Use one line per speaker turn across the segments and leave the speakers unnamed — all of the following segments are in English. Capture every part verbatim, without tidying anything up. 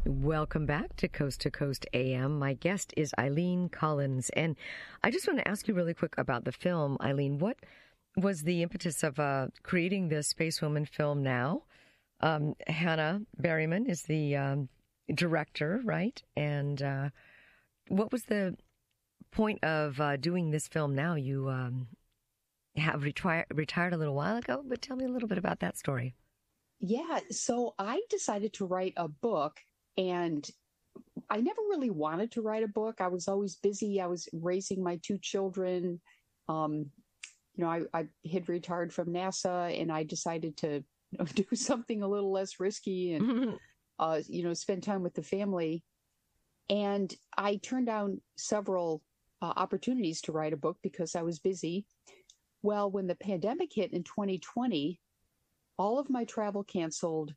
Welcome back to Coast to Coast A M. My guest is Eileen Collins, and I just want to ask you really quick about the film, Eileen. What was the impetus of uh, creating the Space Woman film now? Um, Hannah Berryman is the um, director, right? And uh, what was the point of uh, doing this film now? You um, have retri- retired a little while ago, but tell me a little bit about that story.
Yeah, so I decided to write a book, and I never really wanted to write a book. I was always busy. I was raising my two children. Um, you know, I, I had retired from NASA, and I decided to you know, do something a little less risky and, uh, you know, spend time with the family. And I turned down several uh, opportunities to write a book because I was busy. Well, when the pandemic hit in twenty twenty, all of my travel canceled.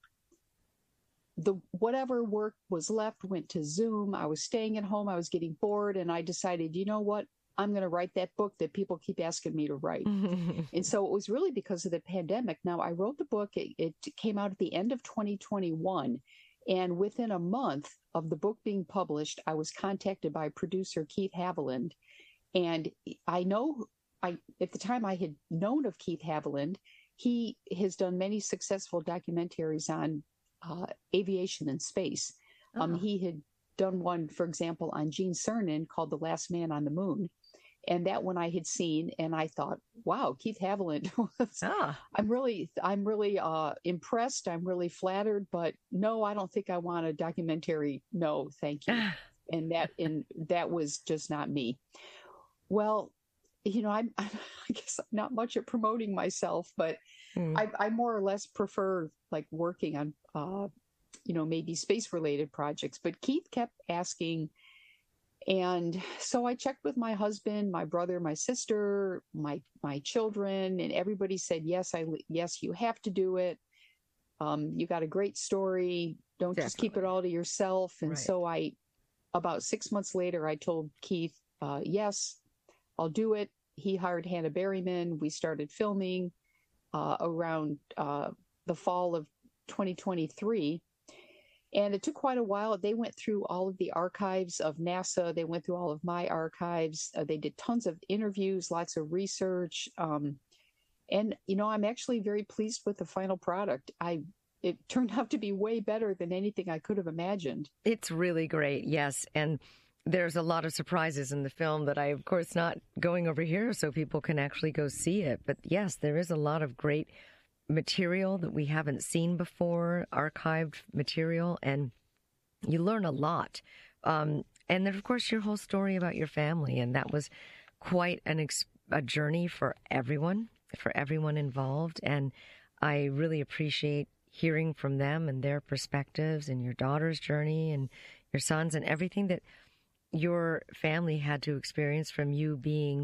The whatever work was left went to Zoom. I was staying at home. I was getting bored, and I decided, you know what? I'm going to write that book that people keep asking me to write. And so it was really because of the pandemic. Now, I wrote the book. It, it came out at the end of twenty twenty-one. And within a month of the book being published, I was contacted by producer Keith Haviland. And I know, I at the time I had known of Keith Haviland. He has done many successful documentaries on uh, aviation and space. Oh. Um, he had done one, for example, on Gene Cernan called The Last Man on the Moon. And that one I had seen, and I thought, wow, Keith Haviland. was, ah. I'm really, I'm really uh, impressed. I'm really flattered, but no, I don't think I want a documentary. No, thank you. and that, and that was just not me. Well, you know, I'm, I'm, I guess I'm not much at promoting myself, but mm. I, I more or less prefer like working on, uh, you know, maybe space related projects. But Keith kept asking. And so I checked with my husband, my brother, my sister, my, my children, and everybody said, yes, I, yes, you have to do it. Um, you got a great story. Don't Definitely. Just keep it all to yourself. And right. so I, about six months later, I told Keith, uh, yes, I'll do it. He hired Hannah Berryman. We started filming uh, around uh, the fall of twenty twenty-three. And it took quite a while. They went through all of the archives of NASA. They went through all of my archives. Uh, they did tons of interviews, lots of research. Um, and, you know, I'm actually very pleased with the final product. I It turned out to be way better than anything I could have imagined.
It's really great, yes. And there's a lot of surprises in the film that I, of course, not going over here so people can actually go see it. But yes, there is a lot of great material that we haven't seen before, archived material, and you learn a lot. Um, and then, of course, your whole story about your family. And that was quite an ex- a journey for everyone, for everyone involved. And I really appreciate hearing from them and their perspectives and your daughter's journey and your sons and everything that your family had to experience from you being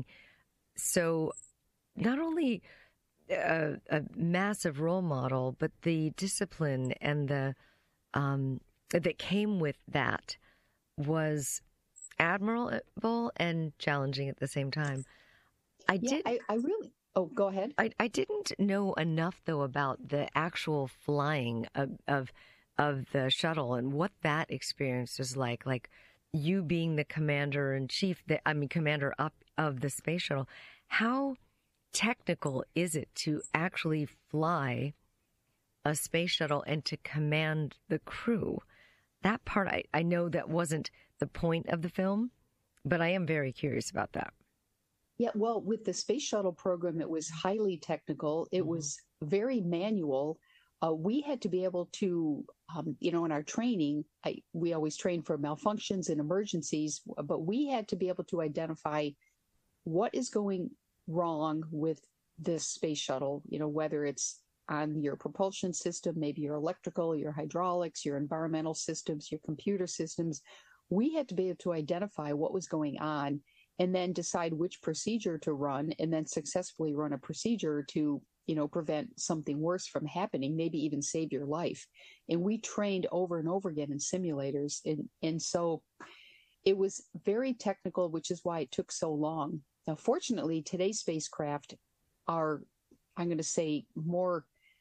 so not only a, a massive role model, but the discipline and the um, that came with that was admirable and challenging at the same time. I
yeah,
did.
I, I really. Oh, go ahead.
I, I didn't know enough though about the actual flying of, of of the shuttle and what that experience was like. Like you being the commander in chief, the, I mean, commander up of the space shuttle. How technical is it to actually fly a space shuttle and to command the crew? That part, I, I know that wasn't the point of the film, but I am very curious about that.
Yeah, well, with the space shuttle program, it was highly technical. It mm-hmm. was very manual. Uh, we had to be able to, um, you know, in our training, I, we always train for malfunctions and emergencies, but we had to be able to identify what is going wrong with this space shuttle, you know, whether it's on your propulsion system, maybe your electrical, your hydraulics, your environmental systems, your computer systems. We had to be able to identify what was going on and then decide which procedure to run and then successfully run a procedure to, you know, prevent something worse from happening, maybe even save your life. And we trained over and over again in simulators. And, and so it was very technical, which is why it took so long. Now, fortunately, today's spacecraft are, I'm going to say, more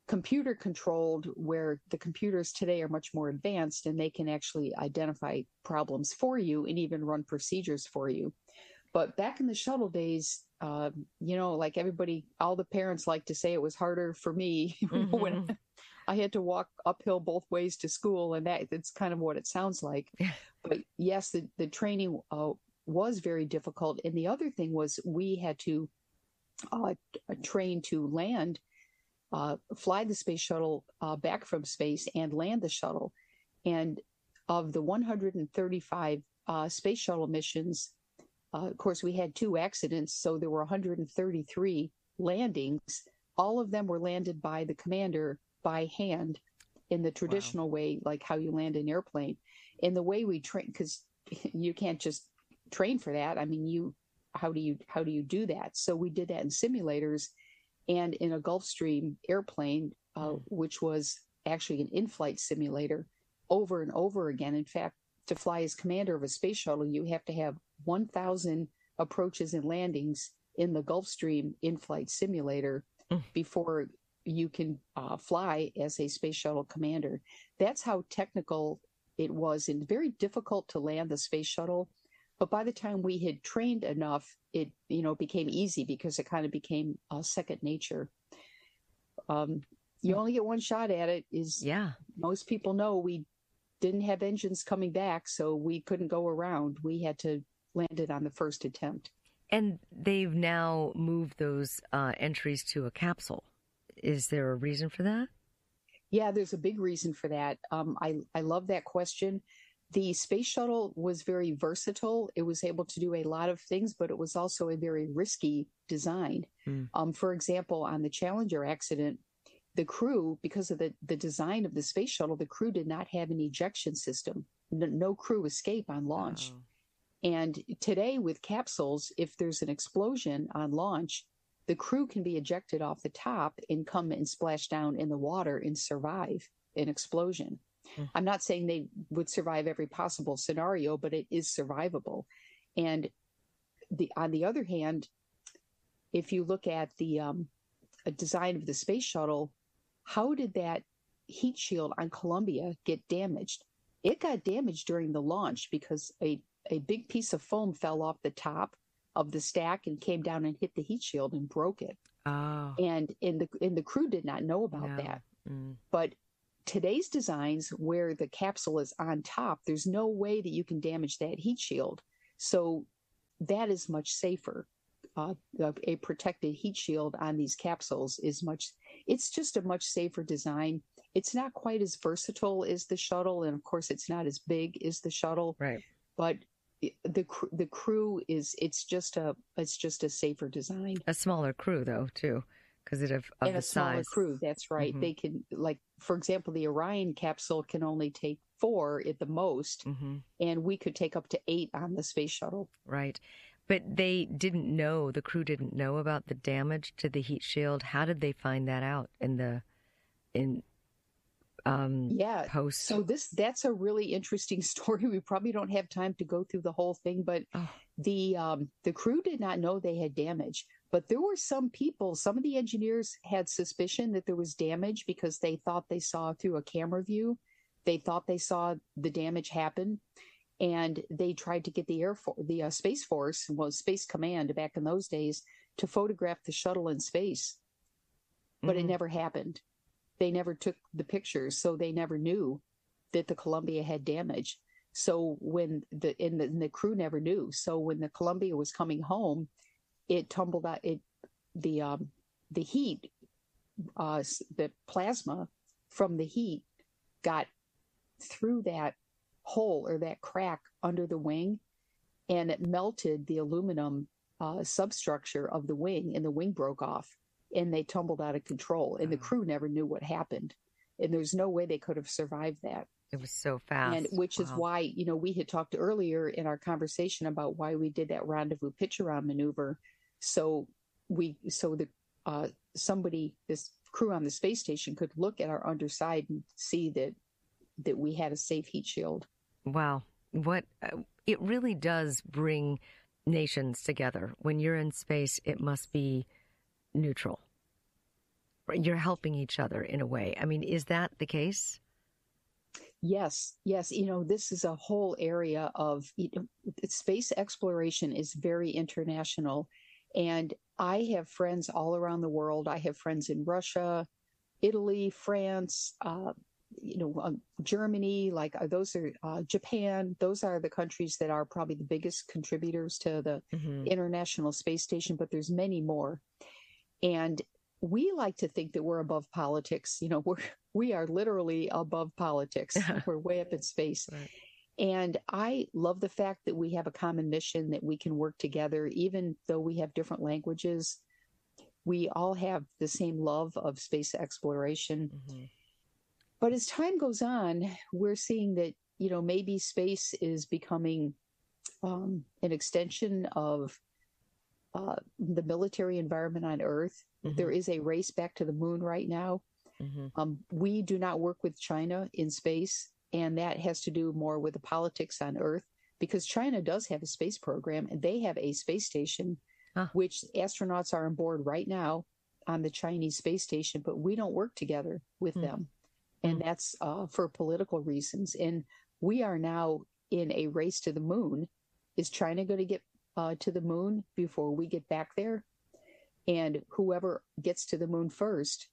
computer controlled, where the computers today are much more advanced and they can actually identify problems for you and even run procedures for you. But back in the shuttle days, uh, you know, like everybody, all the parents like to say it was harder for me
Mm-hmm.
when I had to walk uphill both ways to school. And that it's kind of what it sounds like. But yes, the, the training uh, was very difficult. And the other thing was we had to uh, train to land, uh, fly the space shuttle uh, back from space and land the shuttle. And of the one hundred thirty-five uh, space shuttle missions, Uh, of course, we had two accidents, so there were one hundred thirty-three landings. All of them were landed by the commander by hand in the traditional wow. way, like how you land an airplane. And the way we train, because you can't just train for that. I mean, you how do you how do you do that? So we did that in simulators and in a Gulfstream airplane, uh, mm. which was actually an in-flight simulator, over and over again. In fact, to fly as commander of a space shuttle, you have to have one thousand approaches and landings in the Gulfstream in-flight simulator mm. before you can uh, fly as a space shuttle commander. That's how technical it was, and very difficult to land the space shuttle. But by the time we had trained enough, it you know became easy because it kind of became uh, second nature. Um, you only get one shot at it. Is
yeah.
Most people know we didn't have engines coming back, so we couldn't go around. We had to land it on the first attempt.
And they've now moved those uh, entries to a capsule. Is there a reason for that?
Yeah, there's a big reason for that. Um, I, I love that question. The space shuttle was very versatile. It was able to do a lot of things, but it was also a very risky design. Mm. Um, for example, on the Challenger accident, the crew, because of the, the design of the space shuttle, the crew did not have an ejection system. No, no crew escape on launch. Oh. And today with capsules, if there's an explosion on launch, the crew can be ejected off the top and come and splash down in the water and survive an explosion. Mm. I'm not saying they would survive every possible scenario, but it is survivable. And the on the other hand, if you look at the um, design of the space shuttle, how did that heat shield on Columbia get damaged? It got damaged during the launch because a, a big piece of foam fell off the top of the stack and came down and hit the heat shield and broke it.
Oh.
And in the and the crew did not know about
no.
that.
Mm.
But today's designs, where the capsule is on top, there's no way that you can damage that heat shield. So that is much safer. Uh, a protected heat shield on these capsules is much, it's just a much safer design. It's not quite as versatile as the shuttle. And of course, it's not as big as the shuttle.
Right.
But the the crew is, it's just a, it's just a safer design.
A smaller crew, though, too, because of, of
and
the
a smaller
size.
crew. That's right. Mm-hmm. They can, like, for example, the Orion capsule can only take four at the most. Mm-hmm. And we could take up to eight on the space shuttle.
Right. But they didn't know, the crew didn't know about the damage to the heat shield. How did they find that out in the, in, um,
yeah.
post?
So this, that's a really interesting story. We probably don't have time to go through the whole thing, but oh. the, um, the crew did not know they had damage, but there were some people, some of the engineers had suspicion that there was damage because they thought they saw through a camera view. They thought they saw the damage happen. And they tried to get the Air Force, the uh, Space Force, well, Space Command back in those days, to photograph the shuttle in space. But mm-hmm. it never happened. They never took the pictures, so they never knew that the Columbia had damage. So when the and the, and the crew never knew. So when the Columbia was coming home, it tumbled out. It the um, the heat, uh, the plasma from the heat got through that hole or that crack under the wing, and it melted the aluminum uh, substructure of the wing, and the wing broke off, and they tumbled out of control, and oh. the crew never knew what happened, and there's no way they could have survived that.
It was so fast.
And which wow. is why, you know, we had talked earlier in our conversation about why we did that rendezvous pitch around maneuver. So we, so the uh, somebody, this crew on the space station could look at our underside and see that that we had a safe heat shield.
Wow. What uh, it really does bring nations together. When you're in space, it must be neutral. you're helping each other in a way. I mean, is that the case?
Yes, yes. You know, this is a whole area of you know, space exploration is very international. And I have friends all around the world. I have friends in Russia, Italy, France, uh, you know, um, Germany, like uh, those are uh, Japan. Those are the countries that are probably the biggest contributors to the
Mm-hmm.
International Space Station, but there's many more. And we like to think that we're above politics. You know, we're we are literally above politics. We're way up in space.
Right.
And I love the fact that we have a common mission, that we can work together, even though we have different languages. We all have the same love of space exploration.
Mm-hmm.
But as time goes on, we're seeing that, you know, maybe space is becoming um, an extension of uh, the military environment on Earth.
Mm-hmm.
There is a race back to the moon right now.
Mm-hmm.
Um, we do not work with China in space, and that has to do more with the politics on Earth, because China does have a space program, and they have a space station,
huh.
which astronauts are on board right now on the Chinese space station, but we don't work together with mm. them. And mm. that's uh, for political reasons. And we are now in a race to the moon. Is China going to get uh, to the moon before we get back there? And whoever gets to the moon first,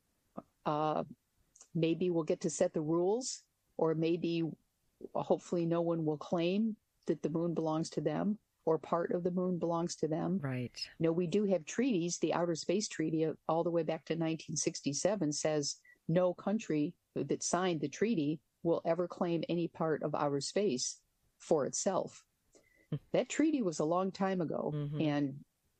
uh, maybe we'll get to set the rules, or maybe hopefully no one will claim that the moon belongs to them or part of the moon belongs to them.
Right.
You know, we do have treaties. The Outer Space Treaty all the way back to nineteen sixty-seven says no country that signed the treaty will ever claim any part of outer space for itself. That treaty was a long time ago. Mm-hmm. And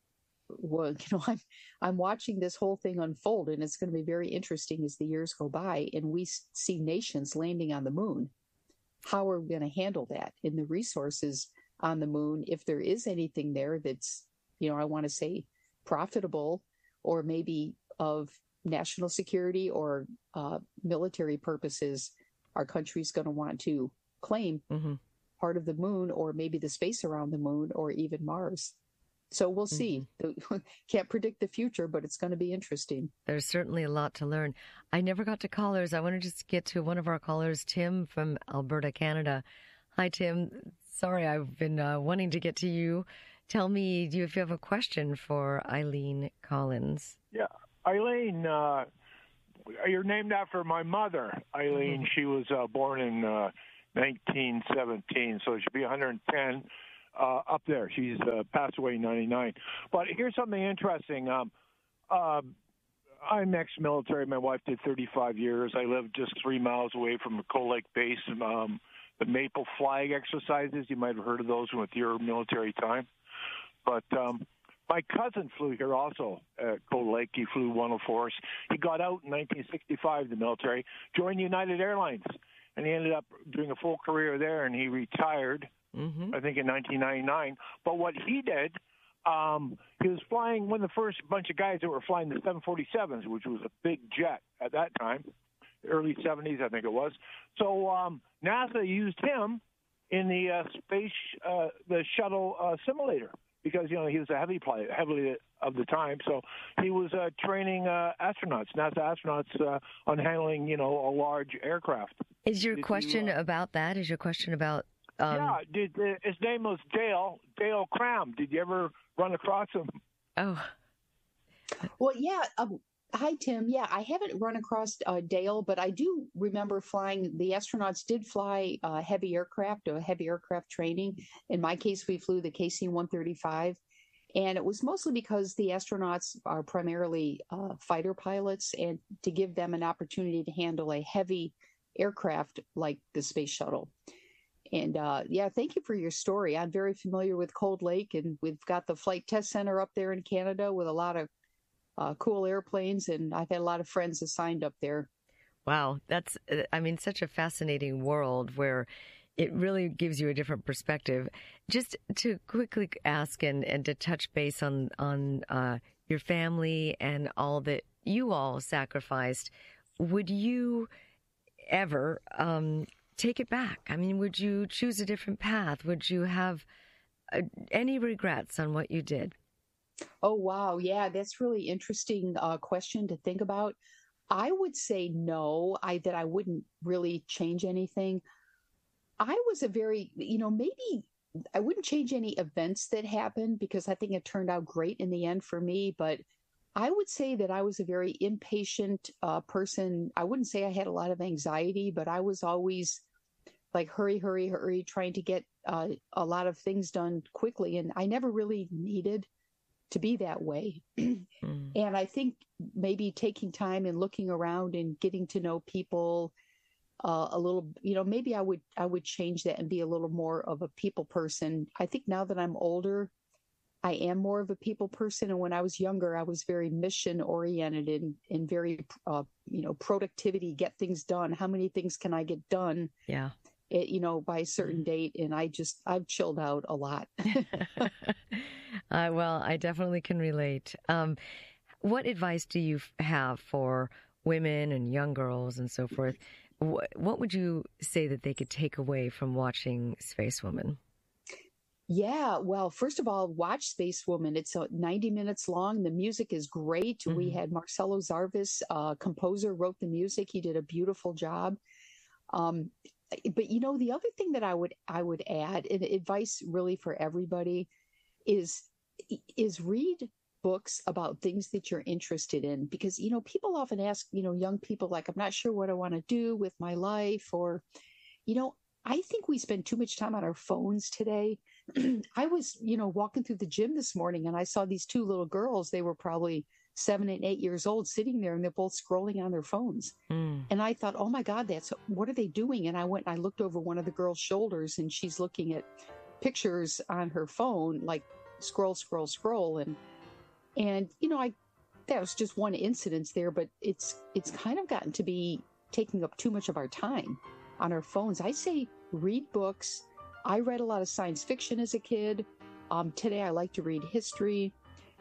well, you know, I'm I'm watching this whole thing unfold, and it's going to be very interesting as the years go by, and we see nations landing on the moon. How are we going to handle that in the resources on the moon? If there is anything there that's, you know, I want to say profitable, or maybe of national security or uh, military purposes, our country's going to want to claim mm-hmm. part of the moon, or maybe the space around the moon, or even Mars. So we'll see. Mm-hmm. Can't predict the future, but it's going to be interesting.
There's certainly a lot to learn. I never got to callers. I want to just get to one of our callers, Tim from Alberta, Canada. Hi, Tim. Sorry, I've been uh, wanting to get to you. Tell me, do you, if you have a question for Eileen Collins?
Yeah. Eileen, uh, you're named after my mother, Eileen. Mm-hmm. She was uh, born in uh, nineteen seventeen, so she'll be one hundred ten. Uh, up there. She's uh, passed away in ninety-nine. But here's something interesting. Um, uh, I'm ex-military. My wife did thirty-five years. I live just three miles away from the Cold Lake base. Um, the Maple Flag exercises, you might have heard of those with your military time. But um, my cousin flew here also at Cold Lake. He flew one oh fours. He got out in nineteen sixty-five, the military, joined United Airlines, and he ended up doing a full career there, and he retired. Mm-hmm. I think in nineteen ninety-nine. But what he did, um, he was flying one of the first bunch of guys that were flying the seven forty-sevens, which was a big jet at that time, early seventies, I think it was. So um, NASA used him in the uh, space, uh, the shuttle uh, simulator, because, you know, he was a heavy pilot, heavily of the time. So he was uh, training uh, astronauts, NASA astronauts, uh, on handling, you know, a large aircraft.
Is your
Did
question
you, uh,
about that? Is your question about... Um,
yeah, did, uh, his name was Dale, Dale Cram. Did you ever run across him?
Oh.
Well, yeah. Um, hi, Tim. Yeah, I haven't run across uh, Dale, but I do remember flying. The astronauts did fly uh, heavy aircraft, or heavy aircraft training. In my case, we flew the K C one thirty-five. And it was mostly because the astronauts are primarily uh, fighter pilots, and to give them an opportunity to handle a heavy aircraft like the space shuttle. And uh, yeah, thank you for your story. I'm very familiar with Cold Lake, and we've got the Flight Test Center up there in Canada with a lot of uh, cool airplanes, and I've had a lot of friends assigned up there.
Wow, that's, I mean, such a fascinating world where it really gives you a different perspective. Just to quickly ask and, and to touch base on, on uh, your family and all that you all sacrificed, would you ever... Um, take it back? I mean, would you choose a different path? Would you have uh, any regrets on what you did?
Oh, wow. Yeah, that's really interesting uh, question to think about. I would say no, I that I wouldn't really change anything. I was a very, you know, maybe I wouldn't change any events that happened because I think it turned out great in the end for me. But I would say that I was a very impatient uh, person. I wouldn't say I had a lot of anxiety, but I was always like hurry, hurry, hurry, trying to get uh, a lot of things done quickly. And I never really needed to be that way. mm. And I think maybe taking time and looking around and getting to know people uh, a little, you know, maybe I would, I would change that and be a little more of a people person. I think now that I'm older, I am more of a people person. And when I was younger, I was very mission oriented and, and very, uh, you know, productivity, get things done. How many things can I get done?
Yeah.
It, you know, by a certain date. And I just, I've chilled out a lot.
uh, well, I definitely can relate. Um, what advice do you have for women and young girls and so forth? What, what would you say that they could take away from watching Space Woman?
Yeah, well, first of all, watch Space Woman. It's uh, ninety minutes long. The music is great. Mm-hmm. We had Marcelo Zarvis, uh, composer, wrote the music. He did a beautiful job. Um, but you know, the other thing that I would I would add, and advice really for everybody, is is read books about things that you're interested in. Because you know, people often ask, you know, young people like, I'm not sure what I want to do with my life, or you know. I think we spend too much time on our phones today. I was, you know, walking through the gym this morning and I saw these two little girls. They were probably seven and eight years old sitting there and they're both scrolling on their phones. Mm. And I thought, oh my God, that's, what are they doing? And I went and I looked over one of the girls' shoulders and she's looking at pictures on her phone, like scroll, scroll, scroll. And, and, you know, I, that was just one incident there, but it's, it's kind of gotten to be taking up too much of our time on our phones. I say read books. I read a lot of science fiction as a kid. Um, today I like to read history.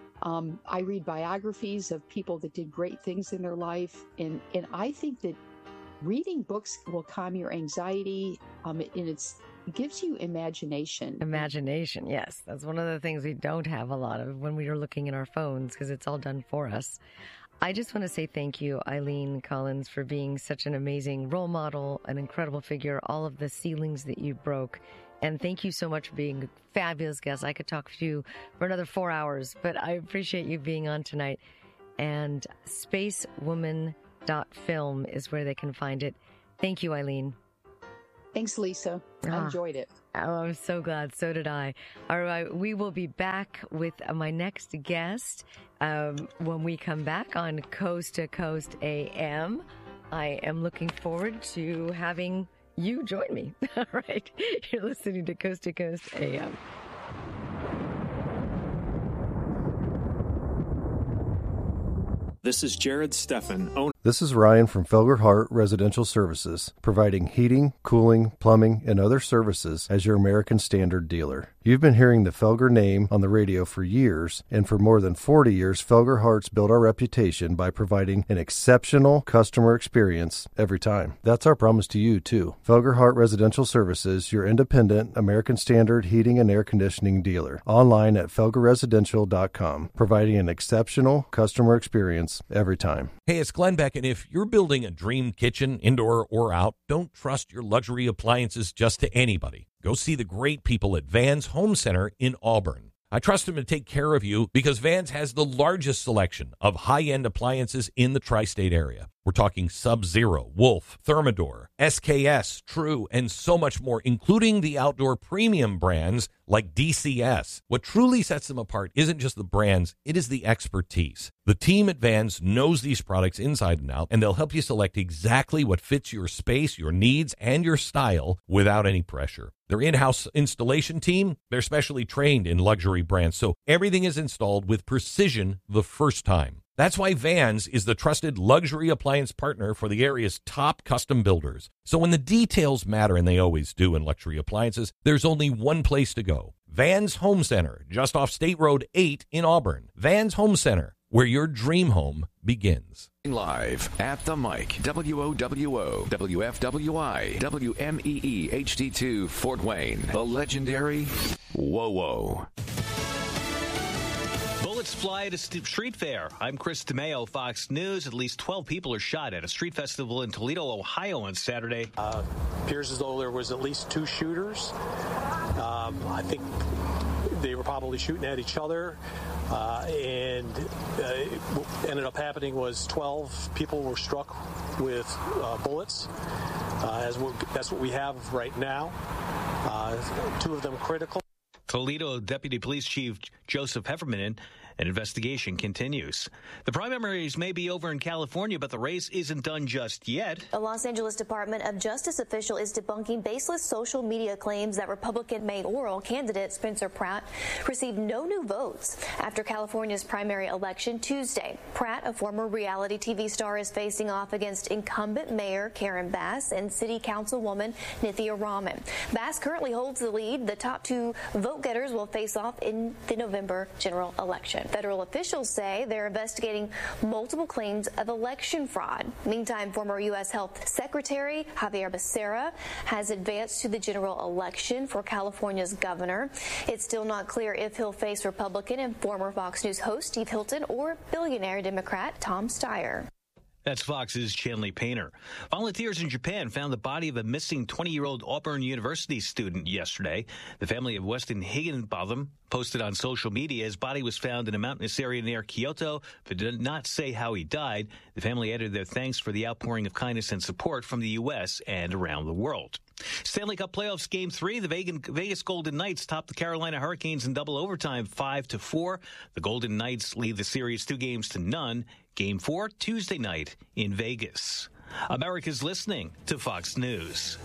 Um, I read biographies of people that did great things in their life. And, and I think that reading books will calm your anxiety. Um, and it's, it gives you imagination.
Imagination, yes. That's one of the things we don't have a lot of when we are looking at our phones because it's all done for us. I just want to say thank you, Eileen Collins, for being such an amazing role model, an incredible figure, all of the ceilings that you broke. And thank you so much for being a fabulous guest. I could talk to you for another four hours, but I appreciate you being on tonight. And space woman dot film is where they can find it. Thank you, Eileen.
Thanks, Lisa. I ah. enjoyed it.
Oh, I'm so glad. So did I. All right. We will be back with my next guest um, when we come back on Coast to Coast A M. I am looking forward to having you join me. All right. You're listening to Coast to Coast A M.
This is Jared Steffen, owner.
This is Ryan from Felger Hart Residential Services, providing heating, cooling, plumbing, and other services as your American Standard dealer. You've been hearing the Felger name on the radio for years, and for more than forty years, Felger Hart's built our reputation by providing an exceptional customer experience every time. That's our promise to you, too. Felger Hart Residential Services, your independent American Standard heating and air conditioning dealer. Online at felger residential dot com, providing an exceptional customer experience every time.
Hey, it's Glenn Beck, and if you're building a dream kitchen, indoor or out, don't trust your luxury appliances just to anybody. Go see the great people at Vans Home Center in Auburn. I trust them to take care of you because Vans has the largest selection of high-end appliances in the tri-state area. We're talking Sub-Zero, Wolf, Thermador, S K S, True, and so much more, including the outdoor premium brands like D C S. What truly sets them apart isn't just the brands, it is the expertise. The team at Vans knows these products inside and out, and they'll help you select exactly what fits your space, your needs, and your style without any pressure. Their in-house installation team, they're specially trained in luxury brands, so everything is installed with precision the first time. That's why Vans is the trusted luxury appliance partner for the area's top custom builders. So when the details matter, and they always do in luxury appliances, there's only one place to go. Vans Home Center, just off State Road eight in Auburn. Vans Home Center, where your dream home begins.
Live at the mic, W O W O, W F W I, W M E E H D two, Fort Wayne, the legendary Whoa Whoa.
Bullets fly at a street fair. I'm Chris DeMeo, Fox News. At least twelve people are shot at a street festival in Toledo, Ohio on Saturday.
Uh, appears as though there was at least two shooters. Um, I think they were probably shooting at each other. Uh, and uh, what ended up happening was twelve people were struck with uh, bullets. Uh, as we, that's what we have right now. Uh, two of them critical.
Toledo Deputy Police Chief Joseph Hefferman, an investigation continues. The primaries may be over in California, but the race isn't done just yet.
A Los Angeles Department of Justice official is debunking baseless social media claims that Republican mayoral candidate Spencer Pratt received no new votes after California's primary election Tuesday. Pratt, a former reality T V star, is facing off against incumbent Mayor Karen Bass and City Councilwoman Nithya Raman. Bass currently holds the lead. The top two vote-getters will face off in the November general election. Federal officials say they're investigating multiple claims of election fraud. Meantime, former U S Health Secretary Xavier Becerra has advanced to the general election for California's governor. It's still not clear if he'll face Republican and former Fox News host Steve Hilton or billionaire Democrat Tom Steyer.
That's Fox's Chanley Painter. Volunteers in Japan found the body of a missing twenty-year-old Auburn University student yesterday. The family of Weston Higginbotham posted on social media his body was found in a mountainous area near Kyoto, but did not say how he died. The family added their thanks for the outpouring of kindness and support from the U S and around the world. Stanley Cup Playoffs Game three, the Vegas Golden Knights topped the Carolina Hurricanes in double overtime five to four. The Golden Knights lead the series two games to none. Game four, Tuesday night in Vegas. America's listening to Fox News.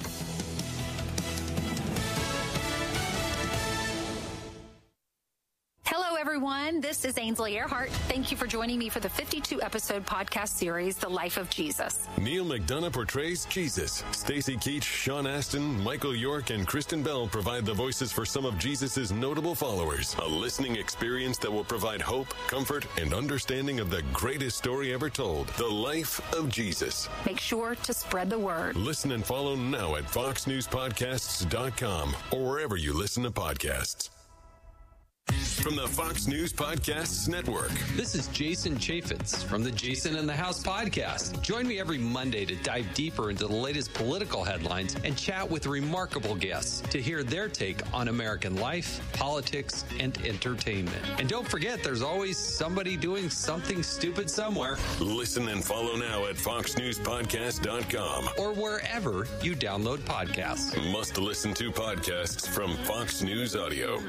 Hello, everyone. This is Ainsley Earhart. Thank you for joining me for the fifty-two episode podcast series, The Life of Jesus.
Neil McDonough portrays Jesus. Stacey Keach, Sean Astin, Michael York, and Kristen Bell provide the voices for some of Jesus's notable followers. A listening experience that will provide hope, comfort, and understanding of the greatest story ever told, The Life of Jesus.
Make sure to spread the word.
Listen and follow now at fox news podcasts dot com or wherever you listen to podcasts. From the Fox News Podcasts Network.
This is Jason Chaffetz from the Jason in the House podcast. Join me every Monday to dive deeper into the latest political headlines and chat with remarkable guests to hear their take on American life, politics, and entertainment. And don't forget, there's always somebody doing something stupid somewhere.
Listen and follow now at fox news podcast dot com
or wherever you download podcasts.
Must listen to podcasts from Fox News Audio.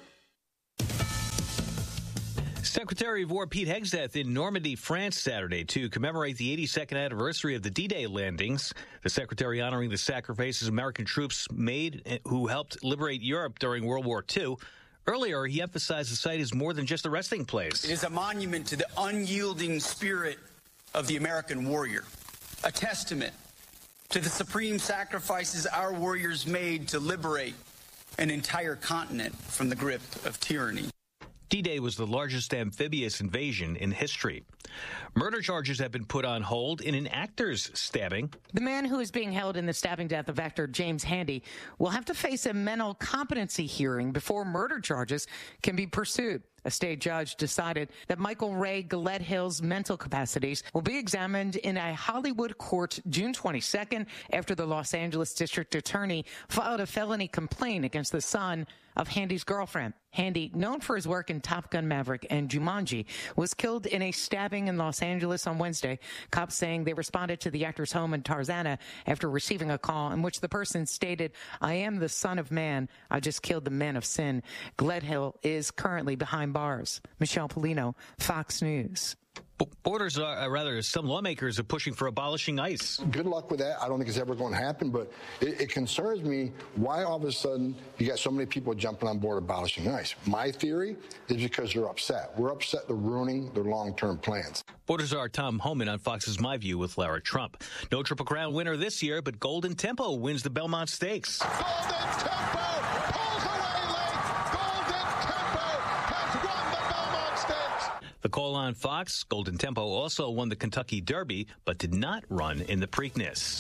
Secretary of War Pete Hegseth in Normandy, France, Saturday to commemorate the eighty-second anniversary of the D-Day landings. The secretary honoring the sacrifices American troops made who helped liberate Europe during World War Two. Earlier, he emphasized the site is more than just a resting place.
It is a monument to the unyielding spirit of the American warrior, a testament to the supreme sacrifices our warriors made to liberate an entire continent from the grip of tyranny.
D-Day was the largest amphibious invasion in history. Murder charges have been put on hold in an actor's stabbing.
The man who is being held in the stabbing death of actor James Handy will have to face a mental competency hearing before murder charges can be pursued. A state judge decided that Michael Ray Gledhill's mental capacities will be examined in a Hollywood court June twenty-second after the Los Angeles district attorney filed a felony complaint against the son of Handy's girlfriend. Handy, known for his work in Top Gun Maverick and Jumanji, was killed in a stabbing in Los Angeles on Wednesday. Cops saying they responded to the actor's home in Tarzana after receiving a call in which the person stated, "I am the son of man. I just killed the man of sin." Gledhill is currently behind bars. Michelle Polino, Fox News.
Borders are, uh, rather, some lawmakers are pushing for abolishing ICE.
Good luck with that. I don't think it's ever going to happen, but it, it concerns me why all of a sudden you got so many people jumping on board abolishing ICE. My theory is because they're upset. We're upset they're ruining their long-term plans.
Borders are Tom Homan on Fox's My View with Lara Trump. No Triple Crown winner this year, but Golden Tempo wins the Belmont Stakes.
Golden Tempo pulls away late. Golden Tempo has won the Belmont Stakes.
The call on Fox, Golden Tempo also won the Kentucky Derby, but did not run in the Preakness.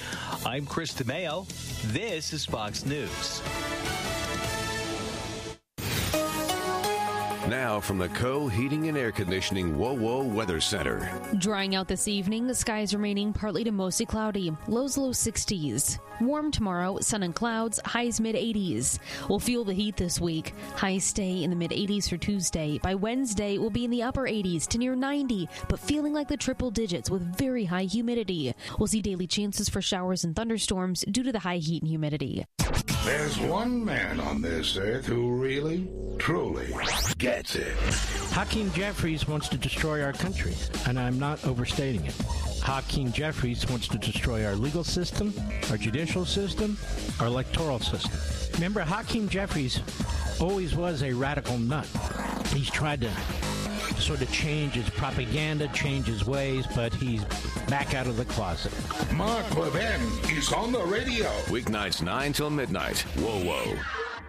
I'm Chris DeMeo. This is Fox News.
Now from the Co Heating and Air Conditioning Whoa Whoa Weather Center.
Drying out this evening, the skies remaining partly to mostly cloudy, lows low sixties. Warm tomorrow, sun and clouds, highs mid eighties. We'll feel the heat this week. Highs stay in the mid eighties for Tuesday. By Wednesday, we'll be in the upper eighties to near ninety, but feeling like the triple digits with very high humidity. We'll see daily chances for showers and thunderstorms due to the high heat and humidity.
There's one man on this earth who really, truly gets it.
Hakeem Jeffries wants to destroy our country, and I'm not overstating it. Hakeem Jeffries wants to destroy our legal system, our judicial system, our electoral system. Remember, Hakeem Jeffries always was a radical nut. He's tried to sort of change his propaganda, change his ways, but he's back out of the closet.
Mark Levin is on the radio.
Weeknights nine till midnight. Whoa, whoa.